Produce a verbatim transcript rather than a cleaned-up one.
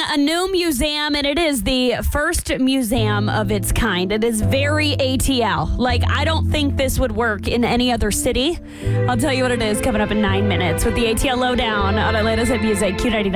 a new museum, and it is the first museum of its kind. It is very A T L. Like, I don't think this would work in any other city. I'll tell you what it is coming up in nine minutes with the A T L Lowdown on Atlanta's Hit Music, Q ninety-nine.